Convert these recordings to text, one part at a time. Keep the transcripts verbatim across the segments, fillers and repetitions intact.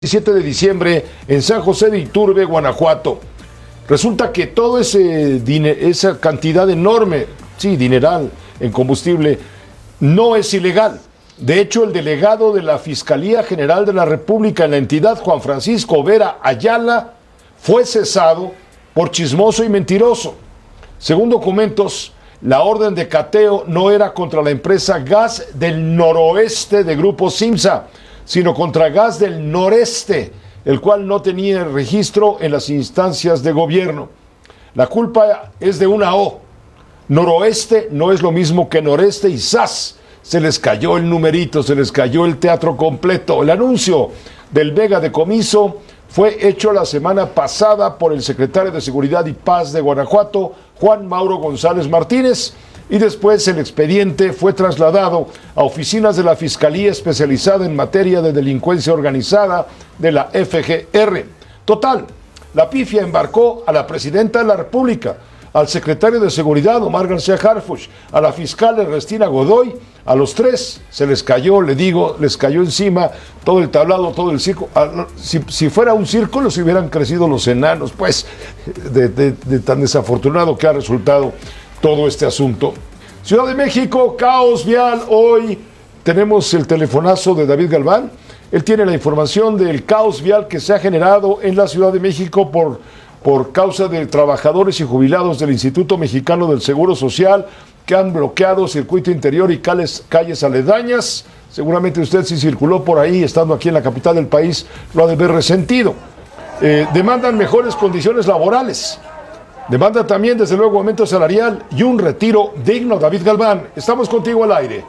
diecisiete de diciembre en San José de Iturbe, Guanajuato. Resulta que toda esa cantidad enorme, sí, dineral en combustible, no es ilegal. De hecho, el delegado de la Fiscalía General de la República en la entidad, Juan Francisco Vera Ayala, fue cesado por chismoso y mentiroso. Según documentos, la orden de cateo no era contra la empresa Gas del Noroeste de Grupo Simsa, sino contra Gas del Noreste, el cual no tenía registro en las instancias de gobierno. La culpa es de una O. Noroeste no es lo mismo que noreste y ¡zas! Se les cayó el numerito, se les cayó el teatro completo. El anuncio del mega decomiso fue hecho la semana pasada por el secretario de Seguridad y Paz de Guanajuato, Juan Mauro González Martínez, y después el expediente fue trasladado a oficinas de la Fiscalía Especializada en Materia de Delincuencia Organizada de la F G R. Total, la pifia embarcó a la Presidenta de la República, al secretario de Seguridad, Omar García Harfuch, a la fiscal Ernestina Godoy. A los tres se les cayó, le digo, les cayó encima todo el tablado, todo el circo. Si, si fuera un circo, los hubieran crecido los enanos, pues, de, de, de tan desafortunado que ha resultado todo este asunto. Ciudad de México, caos vial. Hoy tenemos el telefonazo de David Galván. Él tiene la información del caos vial que se ha generado en la Ciudad de México por, por causa de trabajadores y jubilados del Instituto Mexicano del Seguro Social que han bloqueado circuito interior y calles, calles aledañas. Seguramente usted, si circuló por ahí estando aquí en la capital del país, lo ha de ver resentido. Eh, demandan mejores condiciones laborales. Demanda también, desde luego, aumento salarial y un retiro digno. David Galván, estamos contigo al aire.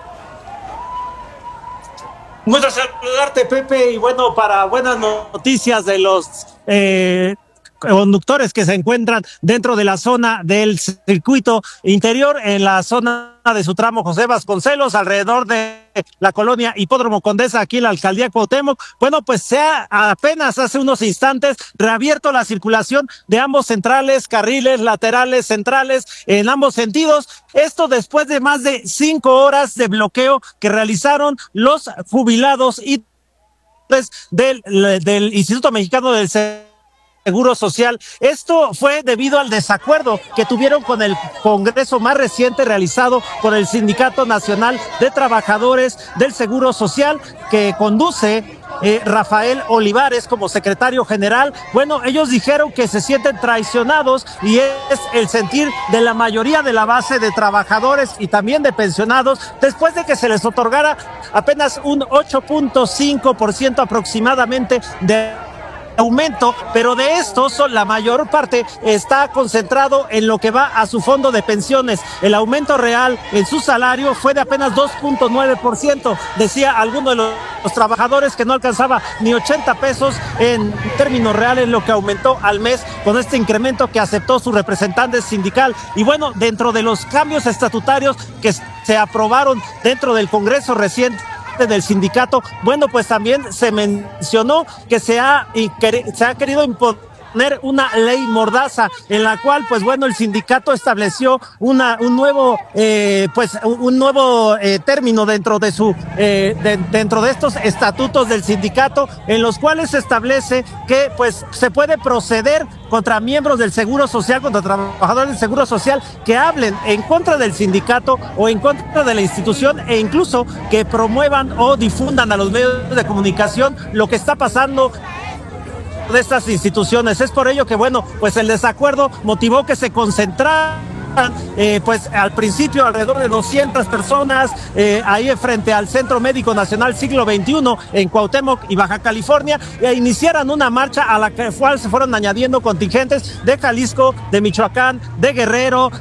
Un gusto saludarte, Pepe, y bueno, para buenas noticias de los eh, conductores que se encuentran dentro de la zona del circuito interior, en la zona de su tramo José Vasconcelos, alrededor de la colonia Hipódromo Condesa, aquí en la alcaldía Cuauhtémoc. Bueno, pues se ha apenas hace unos instantes reabierto la circulación de ambos centrales, carriles laterales, centrales, en ambos sentidos. Esto después de más de cinco horas de bloqueo que realizaron los jubilados y del, del Instituto Mexicano del Seguro Social. Esto fue debido al desacuerdo que tuvieron con el congreso más reciente realizado por el Sindicato Nacional de Trabajadores del Seguro Social, que conduce eh, Rafael Olivares como secretario general. Bueno, ellos dijeron que se sienten traicionados y es el sentir de la mayoría de la base de trabajadores y también de pensionados, después de que se les otorgara apenas un ocho punto cinco por ciento aproximadamente de aumento, pero de estos la mayor parte está concentrado en lo que va a su fondo de pensiones. El aumento real en su salario fue de apenas dos punto nueve por ciento. Decía alguno de los, los trabajadores que no alcanzaba ni ochenta pesos en términos reales lo que aumentó al mes con este incremento que aceptó su representante sindical. Y bueno, dentro de los cambios estatutarios que se aprobaron dentro del Congreso reciente del sindicato, bueno, pues también se mencionó que se ha, se ha querido imponer una ley mordaza en la cual, pues bueno, el sindicato estableció una un nuevo eh, pues un nuevo eh, término dentro de su eh, de, dentro de estos estatutos del sindicato, en los cuales se establece que pues se puede proceder contra miembros del Seguro Social, contra trabajadores del Seguro Social que hablen en contra del sindicato o en contra de la institución, e incluso que promuevan o difundan a los medios de comunicación lo que está pasando de estas instituciones. Es por ello que, bueno, pues el desacuerdo motivó que se concentraran Eh, pues al principio alrededor de doscientas personas eh, ahí frente al Centro Médico Nacional Siglo veintiuno en Cuauhtémoc y Baja California, e iniciaran una marcha a la cual se fueron añadiendo contingentes de Jalisco, de Michoacán, de Guerrero,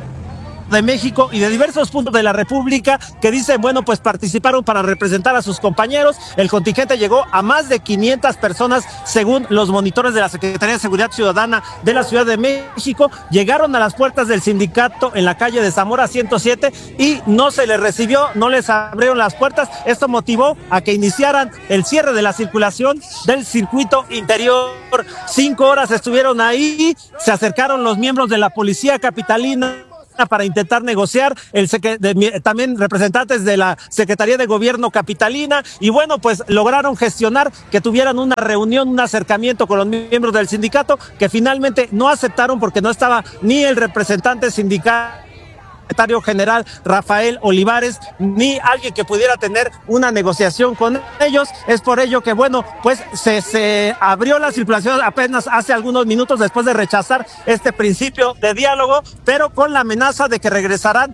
de México y de diversos puntos de la República, que dicen, bueno, pues participaron para representar a sus compañeros. El contingente llegó a más de quinientas personas, según los monitores de la Secretaría de Seguridad Ciudadana de la Ciudad de México. Llegaron a las puertas del sindicato en la calle de Zamora ciento siete y no se les recibió, no les abrieron las puertas. Esto motivó a que iniciaran el cierre de la circulación del circuito interior. Cinco horas estuvieron ahí, se acercaron los miembros de la policía capitalina para intentar negociar, el de, también representantes de la Secretaría de Gobierno capitalina, y bueno, pues lograron gestionar que tuvieran una reunión, un acercamiento con los miembros del sindicato, que finalmente no aceptaron porque no estaba ni el representante sindical, secretario general Rafael Olivares, ni alguien que pudiera tener una negociación con ellos. Es por ello que, bueno, pues se, se abrió la circulación apenas hace algunos minutos después de rechazar este principio de diálogo, pero con la amenaza de que regresarán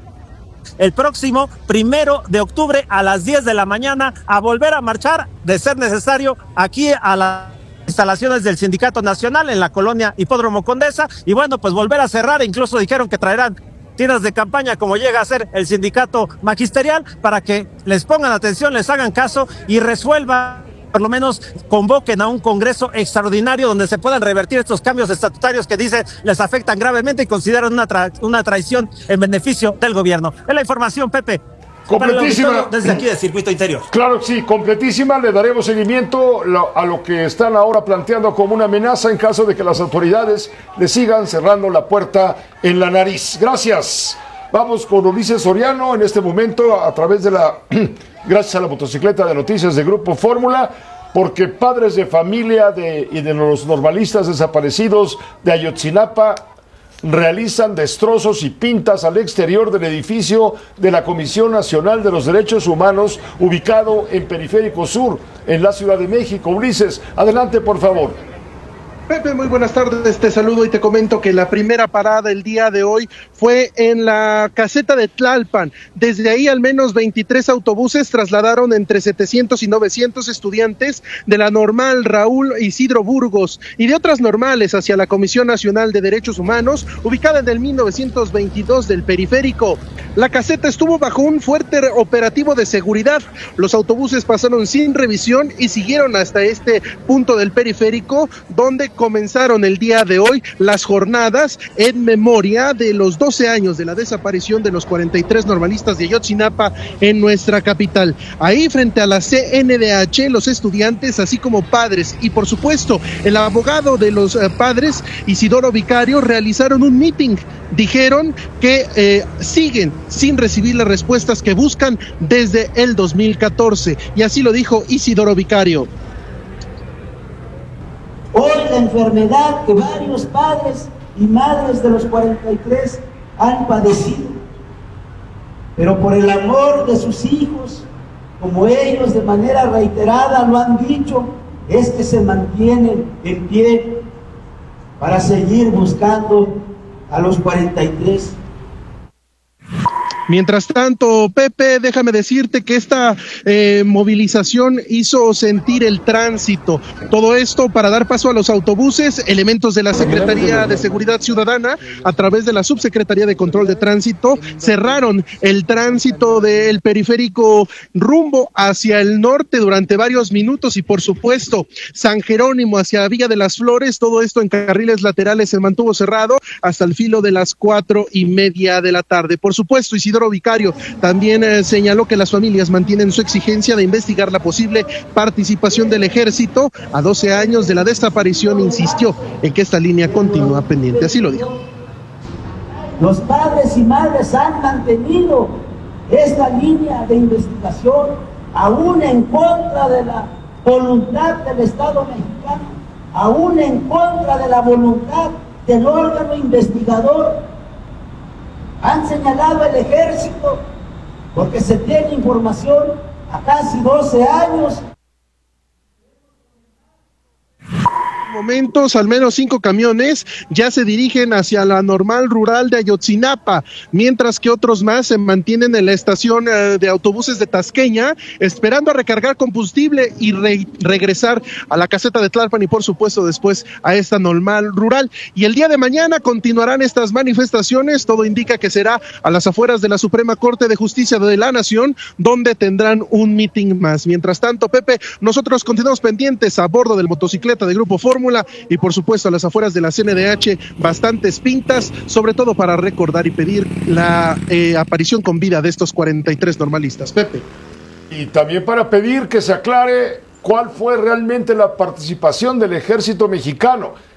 el próximo primero de octubre a las diez de la mañana a volver a marchar, de ser necesario, aquí a las instalaciones del Sindicato Nacional en la colonia Hipódromo Condesa, y bueno, pues volver a cerrar. Incluso dijeron que traerán tiendas de campaña, como llega a ser el sindicato magisterial, para que les pongan atención, les hagan caso y resuelvan, por lo menos convoquen a un congreso extraordinario donde se puedan revertir estos cambios estatutarios que dice les afectan gravemente y consideran una, tra una traición en beneficio del gobierno. Es la información, Pepe. Completísima. Desde aquí del Circuito Interior. Claro que sí, completísima. Le daremos seguimiento a lo que están ahora planteando como una amenaza en caso de que las autoridades le sigan cerrando la puerta en la nariz. Gracias. Vamos con Ulises Soriano en este momento a través de la, gracias a la motocicleta de noticias de Grupo Fórmula, porque padres de familia de, y de los normalistas desaparecidos de Ayotzinapa realizan destrozos y pintas al exterior del edificio de la Comisión Nacional de los Derechos Humanos, ubicado en Periférico Sur, en la Ciudad de México. Ulises, adelante, por favor. Pepe, muy buenas tardes, te saludo y te comento que la primera parada el día de hoy fue en la caseta de Tlalpan. Desde ahí al menos veintitrés autobuses trasladaron entre setecientos y novecientos estudiantes de la normal Raúl Isidro Burgos y de otras normales hacia la Comisión Nacional de Derechos Humanos, ubicada en el mil novecientos veintidós del Periférico. La caseta estuvo bajo un fuerte operativo de seguridad. Los autobuses pasaron sin revisión y siguieron hasta este punto del Periférico, donde comenzaron el día de hoy las jornadas en memoria de los doce años de la desaparición de los cuarenta y tres normalistas de Ayotzinapa en nuestra capital. Ahí, frente a la C N D H, los estudiantes, así como padres y por supuesto el abogado de los eh, padres, Isidoro Vicario, realizaron un meeting. Dijeron que eh, siguen sin recibir las respuestas que buscan desde el dos mil catorce, y así lo dijo Isidoro Vicario. Hoy la enfermedad que varios padres y madres de los cuarenta y tres han padecido, pero por el amor de sus hijos, como ellos de manera reiterada lo han dicho, es que se mantienen en pie para seguir buscando a los cuarenta y tres. Mientras tanto, Pepe, déjame decirte que esta eh, movilización hizo sentir el tránsito. Todo esto para dar paso a los autobuses. Elementos de la Secretaría de Seguridad Ciudadana, a través de la Subsecretaría de Control de Tránsito, cerraron el tránsito del Periférico rumbo hacia el norte durante varios minutos, y por supuesto San Jerónimo hacia Villa de las Flores, todo esto en carriles laterales se mantuvo cerrado hasta el filo de las cuatro y media de la tarde. Por supuesto, Isidoro Vicario también eh, señaló que las familias mantienen su exigencia de investigar la posible participación del ejército a doce años de la desaparición. Insistió en que esta línea continúa pendiente, así lo dijo. Los padres y madres han mantenido esta línea de investigación aún en contra de la voluntad del Estado mexicano, aún en contra de la voluntad del órgano investigador. Han señalado al ejército porque se tiene información a casi doce años. Momentos, al menos cinco camiones ya se dirigen hacia la normal rural de Ayotzinapa, mientras que otros más se mantienen en la estación eh, de autobuses de Tasqueña, esperando a recargar combustible y re regresar a la caseta de Tlalpan y por supuesto después a esta normal rural. Y el día de mañana continuarán estas manifestaciones. Todo indica que será a las afueras de la Suprema Corte de Justicia de la Nación, donde tendrán un meeting más. Mientras tanto, Pepe, nosotros continuamos pendientes a bordo del motocicleta de Grupo Fórmula y por supuesto a las afueras de la C N D H, bastantes pintas, sobre todo para recordar y pedir la eh, aparición con vida de estos cuarenta y tres normalistas. Pepe. Y también para pedir que se aclare cuál fue realmente la participación del ejército mexicano.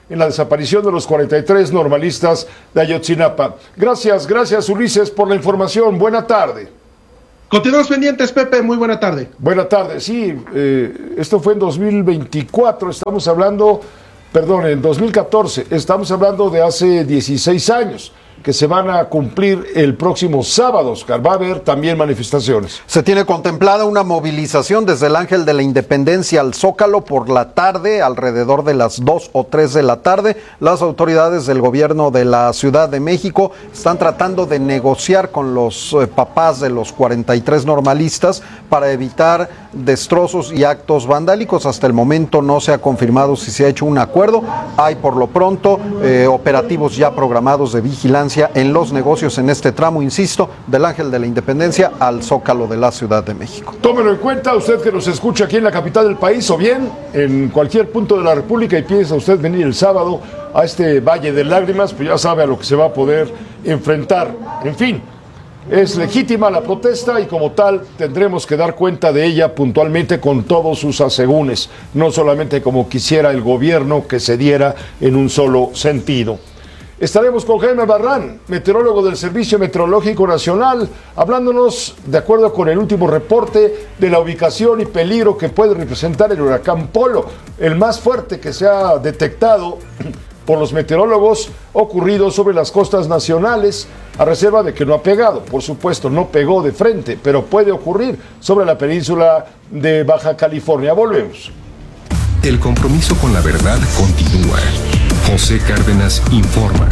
en la desaparición de los cuarenta y tres normalistas de Ayotzinapa. Gracias, gracias Ulises por la información. Buena tarde. Continuamos pendientes, Pepe, muy buena tarde. Buena tarde, sí, eh, esto fue en dos mil veinticuatro, estamos hablando, perdón, en dos mil catorce, estamos hablando de hace dieciséis años, que se van a cumplir el próximo sábado, Oscar. Va a haber también manifestaciones. Se tiene contemplada una movilización desde el Ángel de la Independencia al Zócalo por la tarde, alrededor de las dos o tres de la tarde. Las autoridades del gobierno de la Ciudad de México están tratando de negociar con los eh, papás de los cuarenta y tres normalistas para evitar destrozos y actos vandálicos. Hasta el momento no se ha confirmado si se ha hecho un acuerdo. Hay por lo pronto eh, operativos ya programados de vigilancia en los negocios en este tramo, insisto, del Ángel de la Independencia al Zócalo de la Ciudad de México. Tómelo en cuenta, usted que nos escucha aquí en la capital del país o bien en cualquier punto de la República y piensa usted venir el sábado a este Valle de Lágrimas, pues ya sabe a lo que se va a poder enfrentar. En fin, es legítima la protesta y como tal tendremos que dar cuenta de ella puntualmente con todos sus asegúnes, no solamente como quisiera el gobierno que se diera en un solo sentido. Estaremos con Jaime Barrán, meteorólogo del Servicio Meteorológico Nacional, hablándonos, de acuerdo con el último reporte, de la ubicación y peligro que puede representar el huracán Polo, el más fuerte que se ha detectado por los meteorólogos, ocurrido sobre las costas nacionales, a reserva de que no ha pegado. Por supuesto, no pegó de frente, pero puede ocurrir sobre la península de Baja California. Volvemos. El compromiso con la verdad continúa. José Cárdenas informa.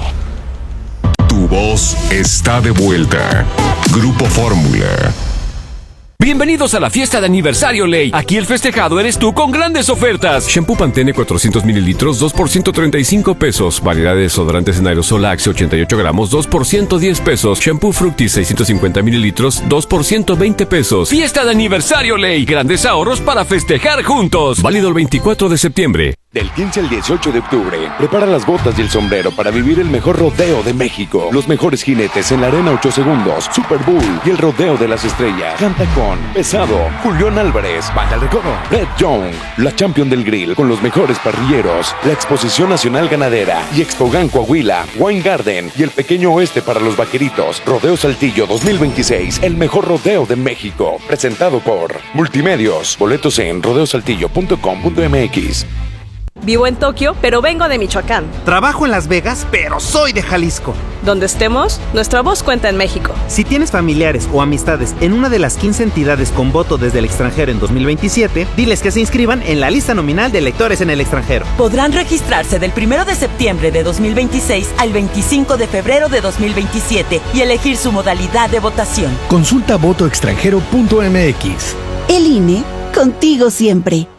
Tu voz está de vuelta. Grupo Fórmula. Bienvenidos a la fiesta de aniversario Ley. Aquí el festejado eres tú con grandes ofertas. Shampoo Pantene cuatrocientos mililitros, dos por ciento treinta y cinco pesos. Variedad de desodorantes en aerosol Axe ochenta y ocho gramos, dos por ciento diez pesos. Shampoo Fructis seiscientos cincuenta mililitros, dos por ciento veinte pesos. Fiesta de aniversario Ley. Grandes ahorros para festejar juntos. Válido el veinticuatro de septiembre. Del quince al dieciocho de octubre, prepara las botas y el sombrero para vivir el mejor rodeo de México. Los mejores jinetes en la arena ocho segundos, Super Bowl y el rodeo de las estrellas. Canta con Pesado, Julián Álvarez, Banda El Recodo, Red Young, la Champion del Grill con los mejores parrilleros, la Exposición Nacional Ganadera y Expogan Coahuila, Wine Garden y el Pequeño Oeste para los vaqueritos. Rodeo Saltillo dos mil veintiséis, el mejor rodeo de México. Presentado por Multimedios. Boletos en rodeo saltillo punto com punto m x. Vivo en Tokio, pero vengo de Michoacán. Trabajo en Las Vegas, pero soy de Jalisco. Donde estemos, nuestra voz cuenta en México. Si tienes familiares o amistades en una de las quince entidades con voto desde el extranjero en dos mil veintisiete, diles que se inscriban en la lista nominal de electores en el extranjero. Podrán registrarse del primero de septiembre de dos mil veintiséis al veinticinco de febrero de dos mil veintisiete y elegir su modalidad de votación. Consulta voto extranjero punto m x. El I N E, contigo siempre.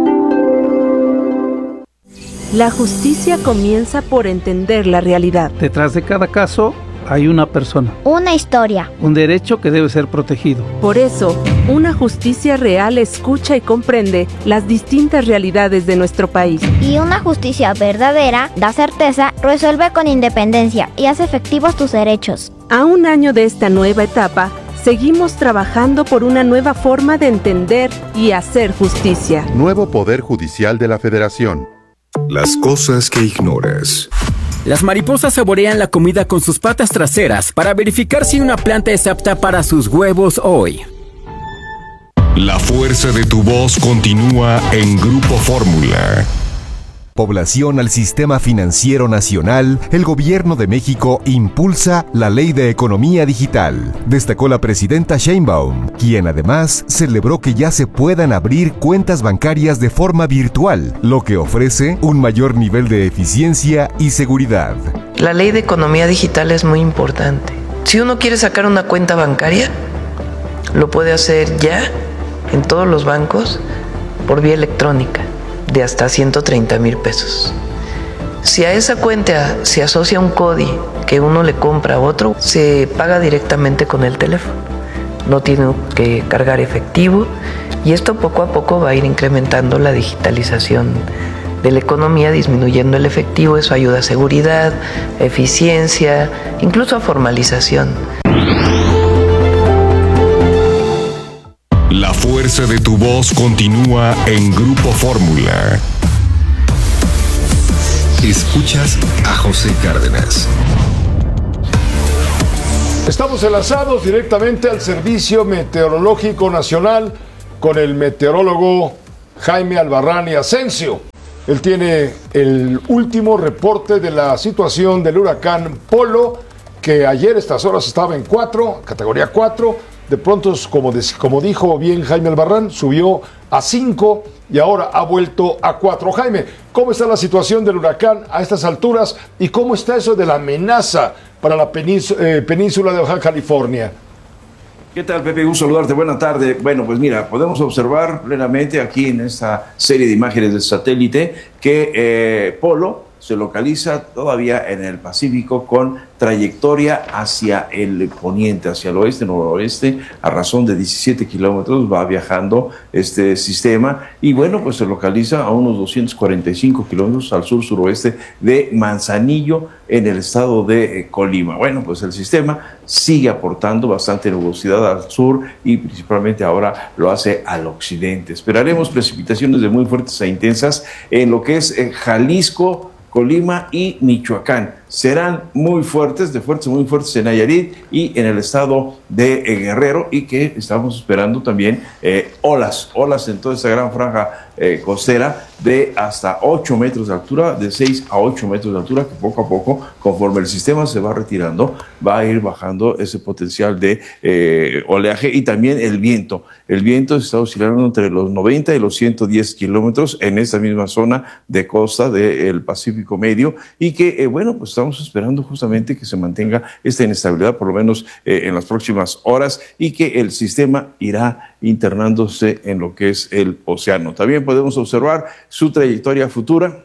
La justicia comienza por entender la realidad. Detrás de cada caso hay una persona. Una historia. Un derecho que debe ser protegido. Por eso, una justicia real escucha y comprende las distintas realidades de nuestro país. Y una justicia verdadera da certeza, resuelve con independencia y hace efectivos tus derechos. A un año de esta nueva etapa, seguimos trabajando por una nueva forma de entender y hacer justicia. Nuevo Poder Judicial de la Federación. Las cosas que ignoras. Las mariposas saborean la comida con sus patas traseras para verificar si una planta es apta para sus huevos hoy. La fuerza de tu voz continúa en Grupo Fórmula. Población al Sistema Financiero Nacional, el Gobierno de México impulsa la Ley de Economía Digital, destacó la presidenta Sheinbaum, quien además celebró que ya se puedan abrir cuentas bancarias de forma virtual, lo que ofrece un mayor nivel de eficiencia y seguridad. La Ley de Economía Digital es muy importante. Si uno quiere sacar una cuenta bancaria, lo puede hacer ya en todos los bancos por vía electrónica, de hasta ciento treinta mil pesos. Si a esa cuenta se asocia un C O D I que uno le compra a otro, se paga directamente con el teléfono. No tiene que cargar efectivo y esto poco a poco va a ir incrementando la digitalización de la economía, disminuyendo el efectivo. Eso ayuda a seguridad, a eficiencia, incluso a formalización. La fuerza de tu voz continúa en Grupo Fórmula. Escuchas a José Cárdenas. Estamos enlazados directamente al Servicio Meteorológico Nacional con el meteorólogo Jaime Albarrán y Asensio. Él tiene el último reporte de la situación del huracán Polo, que ayer a estas horas estaba en cuatro, categoría cuatro. De pronto, como, de, como dijo bien Jaime Albarrán, subió a cinco y ahora ha vuelto a cuatro. Jaime, ¿cómo está la situación del huracán a estas alturas y cómo está eso de la amenaza para la península, eh, península de Baja California? ¿Qué tal, Pepe? Un saludarte. Buena tarde. Bueno, pues mira, podemos observar plenamente aquí en esta serie de imágenes del satélite que eh, Polo se localiza todavía en el Pacífico con trayectoria hacia el poniente, hacia el oeste, noroeste, a razón de diecisiete kilómetros va viajando este sistema y bueno, pues se localiza a unos doscientos cuarenta y cinco kilómetros al sur-suroeste de Manzanillo en el estado de eh, Colima. Bueno, pues el sistema sigue aportando bastante nubosidad al sur y principalmente ahora lo hace al occidente. Esperaremos precipitaciones de muy fuertes e intensas en lo que es eh, Jalisco, Colima y Michoacán. Serán muy fuertes, de fuertes muy fuertes en Nayarit y en el estado de eh, Guerrero, y que estamos esperando también eh, olas, olas en toda esta gran franja eh, costera de hasta ocho metros de altura, de seis a ocho metros de altura, que poco a poco, conforme el sistema se va retirando, va a ir bajando ese potencial de eh, oleaje y también el viento. El viento está oscilando entre los noventa y los ciento diez kilómetros en esta misma zona de costa del Pacífico Medio y que, eh, bueno, pues estamos esperando justamente que se mantenga esta inestabilidad por lo menos eh, en las próximas horas y que el sistema irá internándose en lo que es el océano. También podemos observar su trayectoria futura,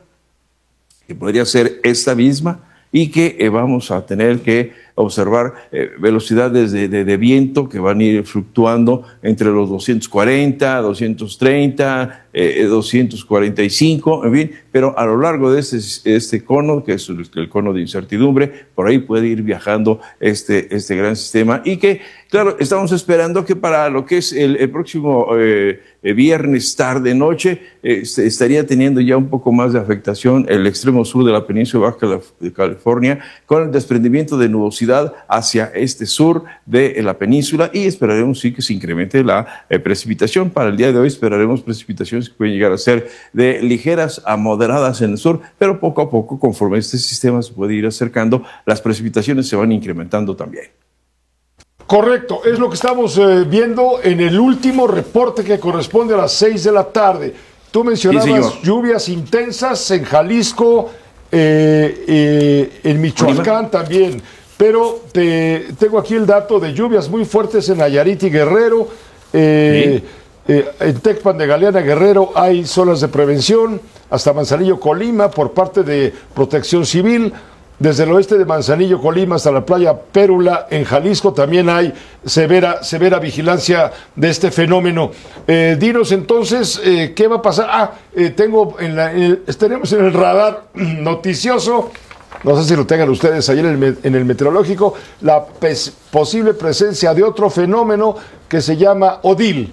que podría ser esta misma, y que eh, vamos a tener que observar eh, velocidades de, de, de viento que van a ir fluctuando entre los doscientos cuarenta, doscientos treinta, eh, doscientos cuarenta y cinco, en fin, pero a lo largo de este, este cono, que es el, el cono de incertidumbre, por ahí puede ir viajando este, este gran sistema y que, claro, estamos esperando que para lo que es el, el próximo eh, viernes tarde-noche eh, estaría teniendo ya un poco más de afectación el extremo sur de la península de Baja California con el desprendimiento de nubosidad hacia este sur de la península y esperaremos sí que se incremente la eh, precipitación. Para el día de hoy esperaremos precipitaciones que pueden llegar a ser de ligeras a moderadas en el sur, pero poco a poco, conforme este sistema se puede ir acercando, las precipitaciones se van incrementando también. Correcto, es lo que estamos eh, viendo en el último reporte que corresponde a las seis de la tarde. Tú mencionabas sí, lluvias intensas en Jalisco, eh, eh, en Michoacán también. Pero te, tengo aquí el dato de lluvias muy fuertes en Nayarit y Guerrero. Eh, ¿Sí? eh, en Tecpan de Galeana, Guerrero, hay zonas de prevención. Hasta Manzanillo, Colima, por parte de Protección Civil. Desde el oeste de Manzanillo, Colima, hasta la playa Pérula, en Jalisco, también hay severa, severa vigilancia de este fenómeno. Eh, dinos entonces, eh, ¿qué va a pasar? Ah, eh, tengo en la, en el, estaremos en el radar noticioso. No sé si lo tengan ustedes ayer en el, en el meteorológico, la pes, posible presencia de otro fenómeno que se llama Odil.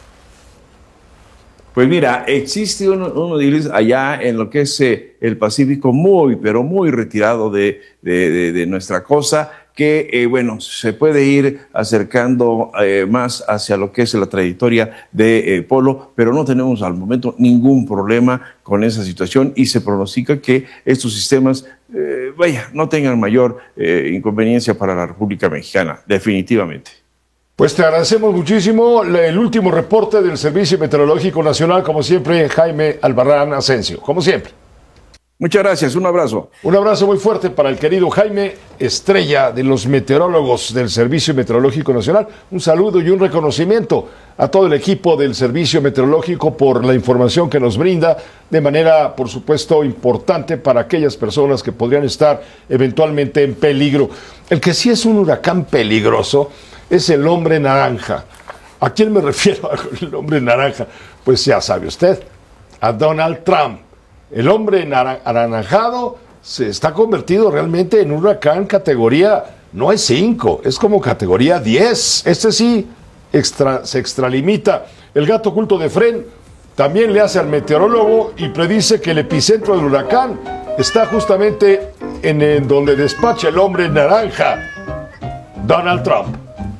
Pues mira, existe un, un Odil allá en lo que es eh, el Pacífico, muy, pero muy retirado de, de, de, de nuestra costa, que, eh, bueno, se puede ir acercando eh, más hacia lo que es la trayectoria de eh, Polo, pero no tenemos al momento ningún problema con esa situación y se pronostica que estos sistemas, eh, vaya, no tengan mayor eh, inconveniencia para la República Mexicana, definitivamente. Pues te agradecemos muchísimo el último reporte del Servicio Meteorológico Nacional, como siempre, Jaime Albarrán Asensio, como siempre. Muchas gracias, un abrazo. Un abrazo muy fuerte para el querido Jaime, estrella de los meteorólogos del Servicio Meteorológico Nacional. Un saludo y un reconocimiento a todo el equipo del Servicio Meteorológico por la información que nos brinda de manera, por supuesto, importante para aquellas personas que podrían estar eventualmente en peligro. El que sí es un huracán peligroso es el hombre naranja. ¿A quién me refiero con el hombre naranja? Pues ya sabe usted, a Donald Trump. El hombre anaranjado se está convertido realmente en un huracán categoría, no es cinco, es como categoría diez. Este sí extra, se extralimita. El gato oculto de Fren también le hace al meteorólogo y predice que el epicentro del huracán está justamente en, en donde despacha el hombre naranja, Donald Trump.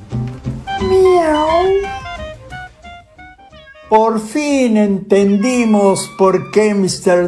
Miau. Por fin entendimos por qué mister